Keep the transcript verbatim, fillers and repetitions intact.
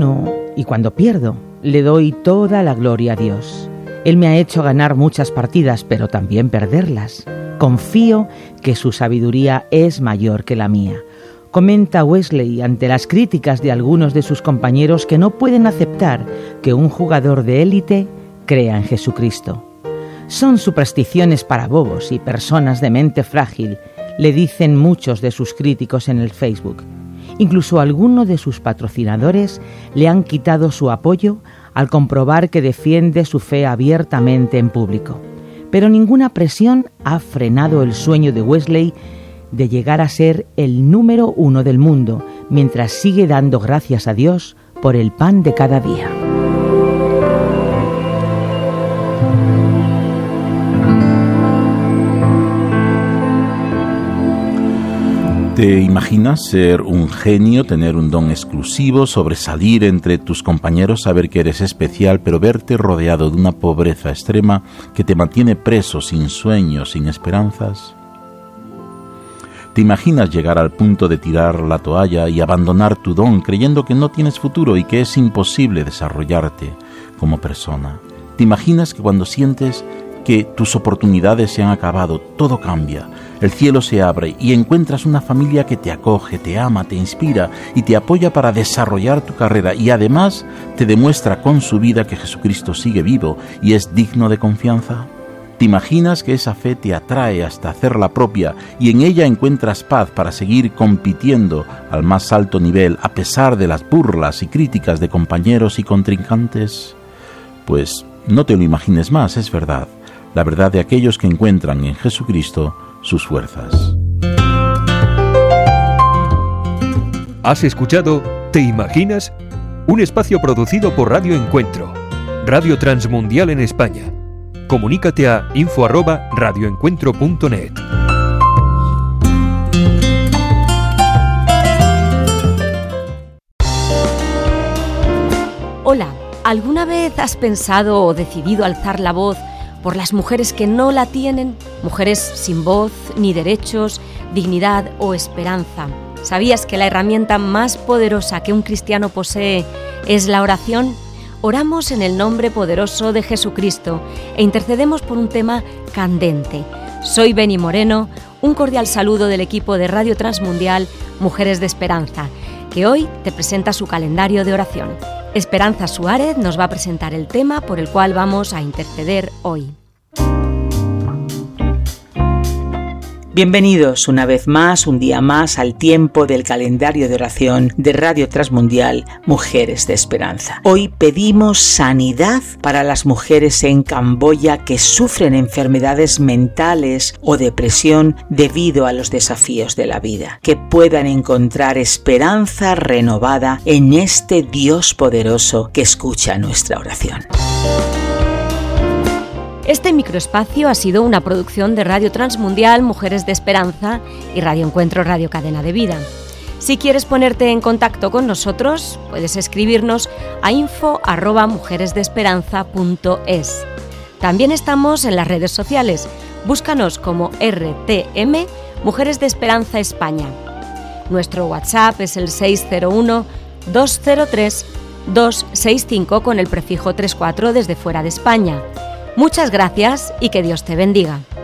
gano y cuando pierdo, le doy toda la gloria a Dios. Él me ha hecho ganar muchas partidas, pero también perderlas. Confío que su sabiduría es mayor que la mía. Comenta Wesley ante las críticas de algunos de sus compañeros que no pueden aceptar que un jugador de élite crea en Jesucristo. Son supersticiones para bobos y personas de mente frágil, le dicen muchos de sus críticos en el Facebook. Incluso algunos de sus patrocinadores le han quitado su apoyo al comprobar que defiende su fe abiertamente en público. Pero ninguna presión ha frenado el sueño de Wesley de llegar a ser el número uno del mundo, mientras sigue dando gracias a Dios por el pan de cada día. ¿Te imaginas ser un genio, tener un don exclusivo, sobresalir entre tus compañeros, saber que eres especial, pero verte rodeado de una pobreza extrema que te mantiene preso, sin sueños, sin esperanzas? ¿Te imaginas llegar al punto de tirar la toalla y abandonar tu don, creyendo que no tienes futuro y que es imposible desarrollarte como persona? ¿Te imaginas que cuando sientes que tus oportunidades se han acabado, todo cambia, el cielo se abre y encuentras una familia que te acoge, te ama, te inspira y te apoya para desarrollar tu carrera y además te demuestra con su vida que Jesucristo sigue vivo y es digno de confianza? ¿Te imaginas que esa fe te atrae hasta hacerla propia y en ella encuentras paz para seguir compitiendo al más alto nivel a pesar de las burlas y críticas de compañeros y contrincantes? Pues no te lo imagines más, es verdad. La verdad de aquellos que encuentran en Jesucristo sus fuerzas. ¿Has escuchado ¿Te imaginas? Un espacio producido por Radio Encuentro, Radio Transmundial en España. Comunícate a info arroba radioencuentro punto net. Hola, ¿alguna vez has pensado o decidido alzar la voz por las mujeres que no la tienen? Mujeres sin voz, ni derechos, dignidad o esperanza. ¿Sabías que la herramienta más poderosa que un cristiano posee es la oración? Oramos en el nombre poderoso de Jesucristo e intercedemos por un tema candente. Soy Beni Moreno, un cordial saludo del equipo de Radio Transmundial Mujeres de Esperanza, que hoy te presenta su calendario de oración. Esperanza Suárez nos va a presentar el tema por el cual vamos a interceder hoy. Bienvenidos una vez más, un día más, al tiempo del calendario de oración de Radio Transmundial Mujeres de Esperanza. Hoy pedimos sanidad para las mujeres en Camboya que sufren enfermedades mentales o depresión debido a los desafíos de la vida, que puedan encontrar esperanza renovada en este Dios poderoso que escucha nuestra oración. Este microespacio ha sido una producción de Radio Transmundial Mujeres de Esperanza y Radio Encuentro Radio Cadena de Vida. Si quieres ponerte en contacto con nosotros, puedes escribirnos a info arroba mujeresdeesperanza punto es. También estamos en las redes sociales. Búscanos como R T M Mujeres de Esperanza España. Nuestro WhatsApp es el seis cero uno, dos cero tres, dos seis cinco con el prefijo treinta y cuatro desde fuera de España. Muchas gracias y que Dios te bendiga.